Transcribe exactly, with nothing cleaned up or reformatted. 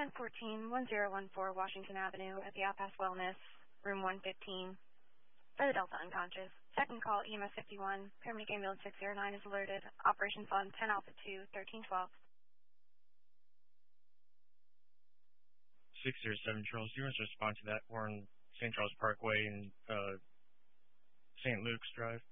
ten fourteen, one zero one four Washington Avenue at the Outpass Wellness, room one fifteen, for the Delta unconscious. Second call, E M S fifty-one, paramedic ambulance six zero nine is alerted. Operations on ten Alpha two, thirteen twelve. six zero seven Charles, you must respond to that. We're on Saint Charles Parkway and uh, Saint Luke's Drive.